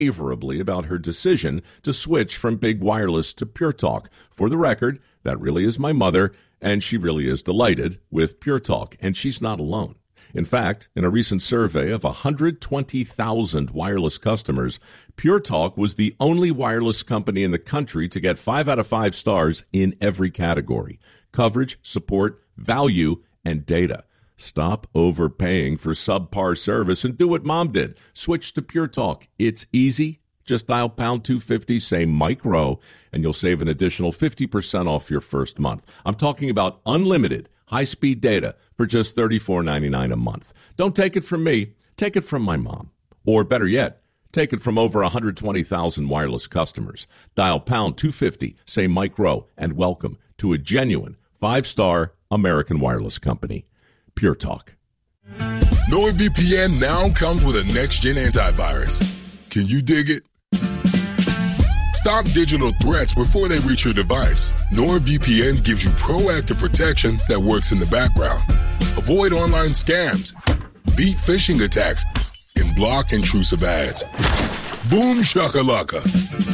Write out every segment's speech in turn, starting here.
favorably about her decision to switch from Big Wireless to Pure Talk. For the record, that really is my mother, and she really is delighted with Pure Talk, and she's not alone. In fact, in a recent survey of 120,000 wireless customers, Pure Talk was the only wireless company in the country to get 5 out of 5 stars in every category: coverage, support, value, and data. Stop overpaying for subpar service and do what Mom did. Switch to Pure Talk. It's easy. Just dial pound 250, say Mike Rowe, and you'll save an additional 50% off your first month. I'm talking about unlimited high-speed data for just $34.99 a month. Don't take it from me. Take it from my mom. Or better yet, take it from over 120,000 wireless customers. Dial pound 250, say Mike Rowe, and welcome to a genuine 5-star American wireless company. Pure Talk. NordVPN now comes with a next-gen antivirus. Can you dig it? Stop digital threats before they reach your device. NordVPN gives you proactive protection that works in the background. Avoid online scams, beat phishing attacks, and block intrusive ads. Boom shakalaka.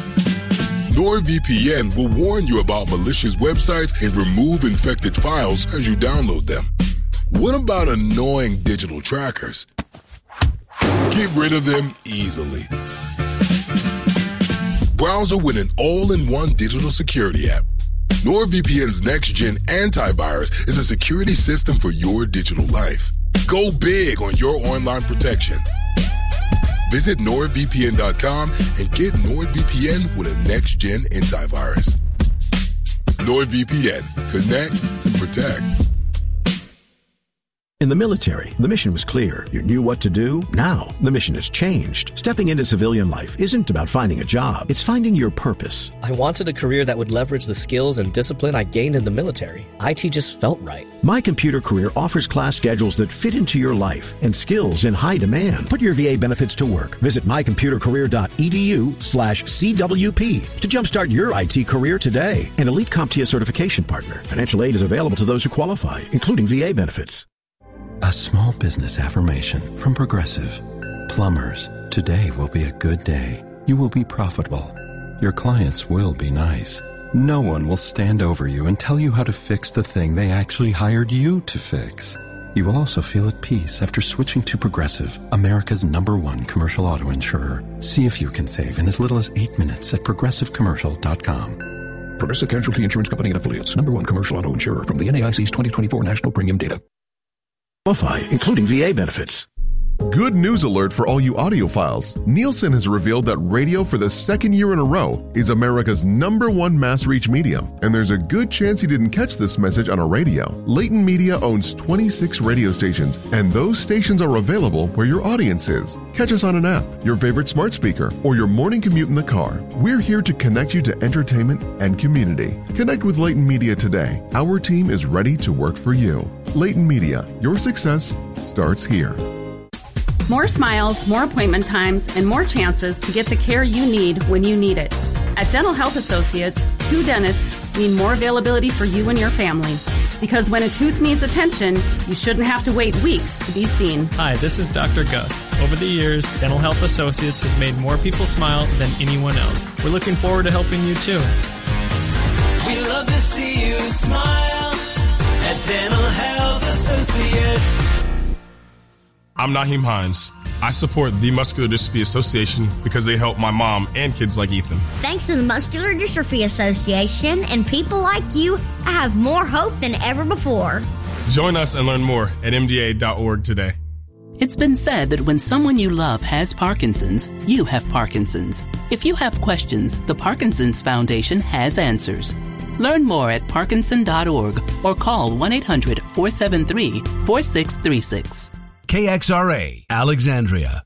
NordVPN will warn you about malicious websites and remove infected files as you download them. What about annoying digital trackers? Get rid of them easily. Browser with an all-in-one digital security app. NordVPN's next-gen antivirus is a security system for your digital life. Go big on your online protection. Visit NordVPN.com and get NordVPN with a next-gen antivirus. NordVPN. Connect and protect. In the military, the mission was clear. You knew what to do. Now, the mission has changed. Stepping into civilian life isn't about finding a job. It's finding your purpose. I wanted a career that would leverage the skills and discipline I gained in the military. IT just felt right. My Computer Career offers class schedules that fit into your life and skills in high demand. Put your VA benefits to work. Visit mycomputercareer.edu/CWP to jumpstart your IT career today. An elite CompTIA certification partner. Financial aid is available to those who qualify, including VA benefits. A small business affirmation from Progressive. Plumbers, today will be a good day. You will be profitable. Your clients will be nice. No one will stand over you and tell you how to fix the thing they actually hired you to fix. You will also feel at peace after switching to Progressive, America's #1 commercial auto insurer. See if you can save in as little as 8 minutes at progressivecommercial.com. Progressive Casualty Insurance Company and Affiliates, #1 commercial auto insurer from the NAIC's 2024 National Premium Data. Qualify, including VA benefits. Good news alert for all you audiophiles. Nielsen has revealed that radio for the second year in a row is America's #1 mass reach medium. And there's a good chance you didn't catch this message on a radio. Leighton Media owns 26 radio stations, and those stations are available where your audience is. Catch us on an app, your favorite smart speaker, or your morning commute in the car. We're here to connect you to entertainment and community. Connect with Leighton Media today. Our team is ready to work for you. Leighton Media, your success starts here. More smiles, more appointment times, and more chances to get the care you need when you need it. At Dental Health Associates, 2 dentists mean more availability for you and your family. Because when a tooth needs attention, you shouldn't have to wait weeks to be seen. Hi, this is Dr. Gus. Over the years, Dental Health Associates has made more people smile than anyone else. We're looking forward to helping you too. We love to see you smile at Dental Health Associates. I'm Naheem Hines. I support the Muscular Dystrophy Association because they help my mom and kids like Ethan. Thanks to the Muscular Dystrophy Association and people like you, I have more hope than ever before. Join us and learn more at MDA.org today. It's been said that when someone you love has Parkinson's, you have Parkinson's. If you have questions, the Parkinson's Foundation has answers. Learn more at Parkinson.org or call 1-800-473-4636. KXRA, Alexandria.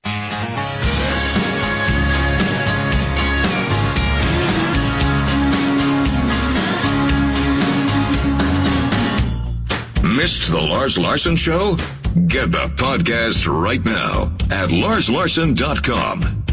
Missed the Lars Larson Show? Get the podcast right now at LarsLarson.com.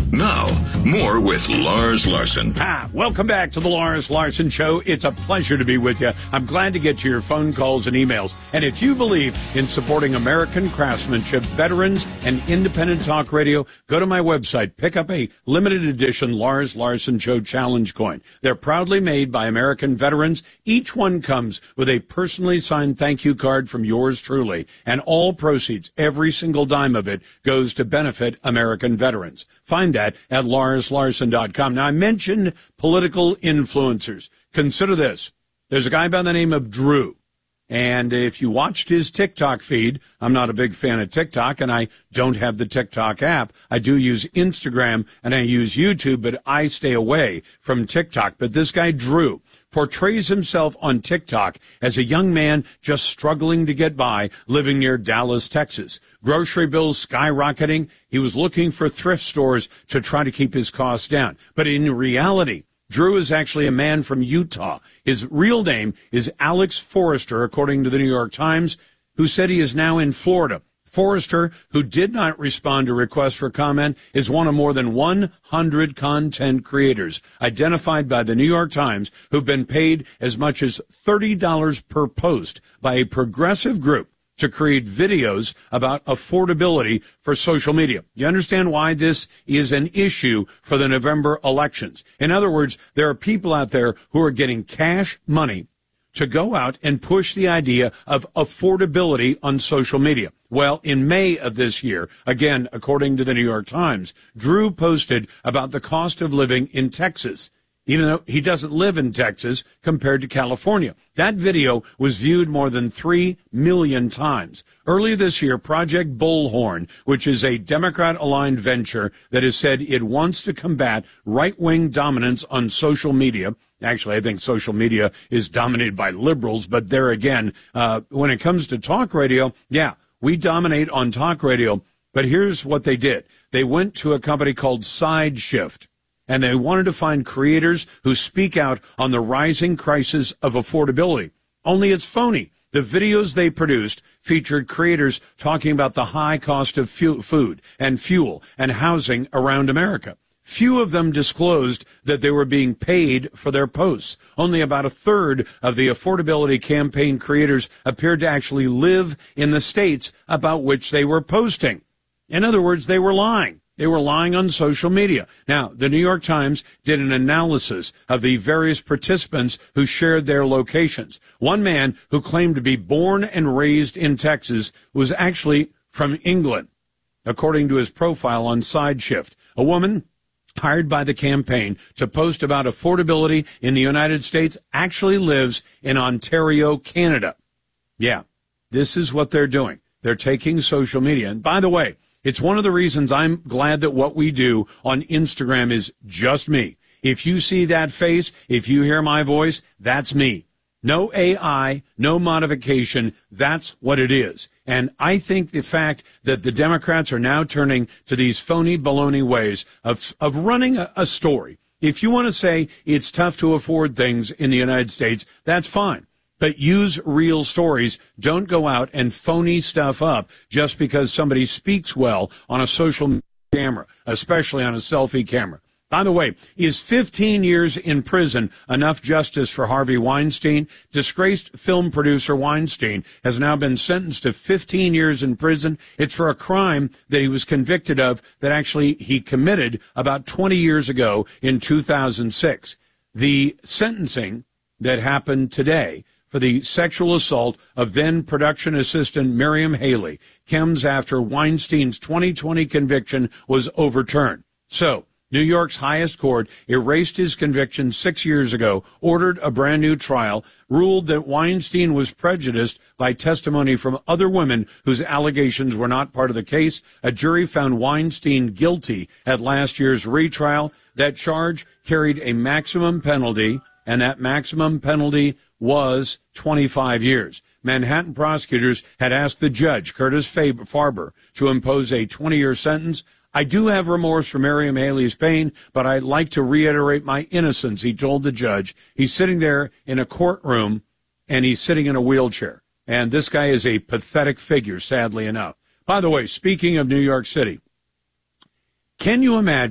Now, more with Lars Larson. Welcome back to the Lars Larson Show. It's a pleasure to be with you. I'm glad to get to your phone calls and emails. And if you believe in supporting American craftsmanship, veterans, and independent talk radio, go to my website, pick up a limited edition Lars Larson Show Challenge coin. They're proudly made by American veterans. Each one comes with a personally signed thank you card from yours truly. And all proceeds, every single dime of it, goes to benefit American veterans. Find that at LarsLarson.com. Now, I mentioned political influencers. Consider this. There's a guy by the name of Drew. And if you watched his TikTok feed, I'm not a big fan of TikTok, and I don't have the TikTok app. I do use Instagram, and I use YouTube, but I stay away from TikTok. But this guy, Drew, portrays himself on TikTok as a young man just struggling to get by, living near Dallas, Texas. Grocery bills skyrocketing. He was looking for thrift stores to try to keep his costs down. But in reality, Drew is actually a man from Utah. His real name is Alex Forrester, according to the New York Times, who said he is now in Florida. Forrester, who did not respond to requests for comment, is one of more than 100 content creators identified by the New York Times who've been paid as much as $30 per post by a progressive group to create videos about affordability for social media. You understand why this is an issue for the November elections? In other words, there are people out there who are getting cash money to go out and push the idea of affordability on social media. Well, in May of this year, again, according to the New York Times, Drew posted about the cost of living in Texas, even though he doesn't live in Texas compared to California. That video was viewed more than 3 million times. Earlier this year, Project Bullhorn, which is a Democrat-aligned venture that has said it wants to combat right-wing dominance on social media. Actually, I think social media is dominated by liberals, but there again, when it comes to talk radio, yeah, we dominate on talk radio. But here's what they did. They went to a company called SideShift, and they wanted to find creators who speak out on the rising crisis of affordability. Only it's phony. The videos they produced featured creators talking about the high cost of food and fuel and housing around America. Few of them disclosed that they were being paid for their posts. Only about a third of the affordability campaign creators appeared to actually live in the states about which they were posting. In other words, they were lying. They were lying on social media. Now, the New York Times did an analysis of the various participants who shared their locations. One man who claimed to be born and raised in Texas was actually from England, according to his profile on SideShift. A woman hired by the campaign to post about affordability in the United States actually lives in Ontario, Canada. Yeah, this is what they're doing. They're taking social media. And by the way, it's one of the reasons I'm glad that what we do on Instagram is just me. If you see that face, if you hear my voice, that's me. No AI, no modification. That's what it is. And I think the fact that the Democrats are now turning to these phony baloney ways of running a story. If you want to say it's tough to afford things in the United States, that's fine. But use real stories. Don't go out and phony stuff up just because somebody speaks well on a social camera, especially on a selfie camera. By the way, is 15 years in prison enough justice for Harvey Weinstein? Disgraced film producer Weinstein has now been sentenced to 15 years in prison. It's for a crime that he was convicted of that actually he committed about 20 years ago in 2006. The sentencing that happened today for the sexual assault of then production assistant Miriam Haley comes after Weinstein's 2020 conviction was overturned. So, New York's highest court erased his conviction 6 years ago, ordered a brand new trial, ruled that Weinstein was prejudiced by testimony from other women whose allegations were not part of the case. A jury found Weinstein guilty at last year's retrial. That charge carried a maximum penalty, and that maximum penalty was 25 years. Manhattan prosecutors had asked the judge, Curtis Farber, to impose a 20-year sentence. I do have remorse for Miriam Haley's pain, but I'd like to reiterate my innocence, he told the judge. He's sitting there in a courtroom, and he's sitting in a wheelchair. And this guy is a pathetic figure, sadly enough. By the way, speaking of New York City, can you imagine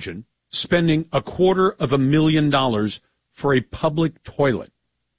spending $250,000 for a public toilet.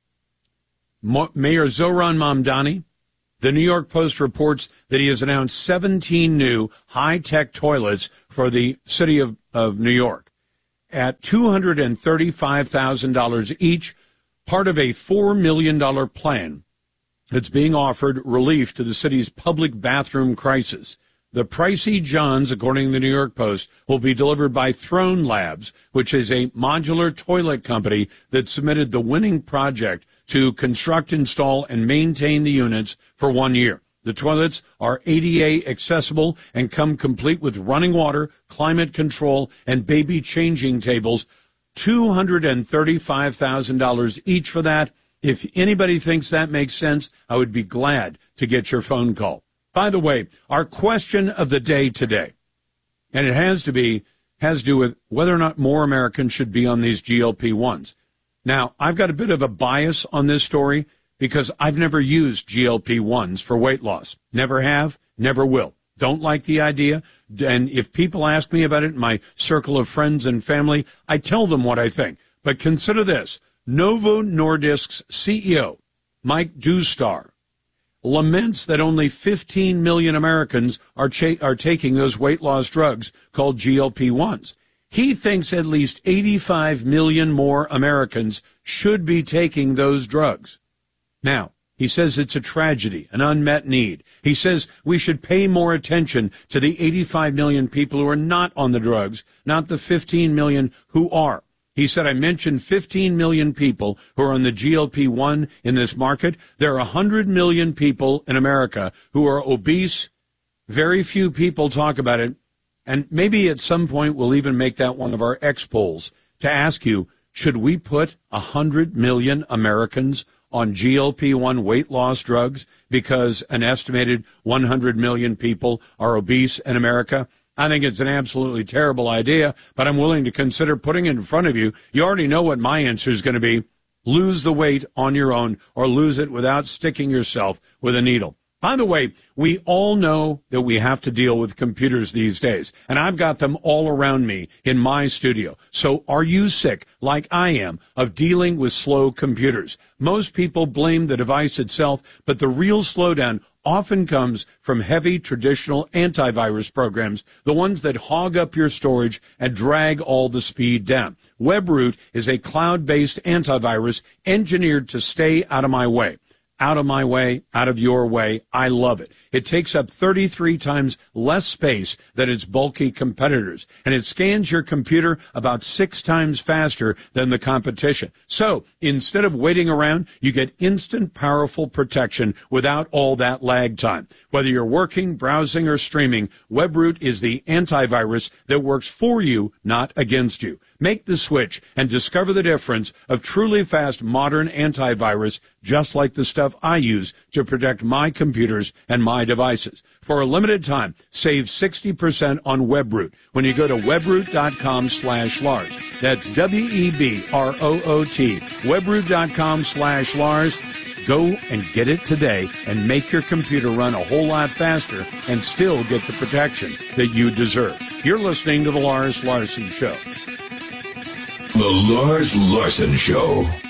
Mayor Zohran Mamdani, the New York Post reports that he has announced 17 new high-tech toilets for the city of New York at $235,000 each, part of a $4 million plan that's being offered relief to the city's public bathroom crisis. The pricey Johns, according to the New York Post, will be delivered by Throne Labs, which is a modular toilet company that submitted the winning project to construct, install, and maintain the units for 1 year. The toilets are ADA accessible and come complete with running water, climate control, and baby changing tables. $235,000 each for that. If anybody thinks that makes sense, I would be glad to get your phone call. By the way, our question of the day today, and it has to do with whether or not more Americans should be on these GLP-1s. Now, I've got a bit of a bias on this story because I've never used GLP-1s for weight loss. Never have, never will. Don't like the idea. And if people ask me about it in my circle of friends and family, I tell them what I think. But consider this. Novo Nordisk's CEO, Mike Dustar, laments that only 15 million Americans are taking those weight loss drugs called GLP-1s. He thinks at least 85 million more Americans should be taking those drugs. Now, he says it's a tragedy, an unmet need. He says we should pay more attention to the 85 million people who are not on the drugs, not the 15 million who are. He said, I mentioned 15 million people who are on the GLP-1 in this market. There are 100 million people in America who are obese. Very few people talk about it. And maybe at some point we'll even make that one of our X polls to ask you, should we put 100 million Americans on GLP-1 weight loss drugs because an estimated 100 million people are obese in America? I think it's an absolutely terrible idea, but I'm willing to consider putting it in front of you. You already know what my answer is going to be. Lose the weight on your own or lose it without sticking yourself with a needle. By the way, we all know that we have to deal with computers these days, and I've got them all around me in my studio. So are you sick, like I am, of dealing with slow computers? Most people blame the device itself, but the real slowdown often comes from heavy traditional antivirus programs, the ones that hog up your storage and drag all the speed down. WebRoot is a cloud-based antivirus engineered to stay out of my way. Out of my way, out of your way. I love it. It takes up 33 times less space than its bulky competitors, and it scans your computer about 6 times faster than the competition. So instead of waiting around, you get instant, powerful protection without all that lag time. Whether you're working, browsing, or streaming, WebRoot is the antivirus that works for you, not against you. Make the switch and discover the difference of truly fast modern antivirus, just like the stuff I use to protect my computers and my devices. For a limited time, save 60% on WebRoot when you go to webroot.com/Lars. That's WEBROOT, webroot.com/Lars. Go and get it today and make your computer run a whole lot faster and still get the protection that you deserve. You're listening to The Lars Larson Show. The Lars Larson Show.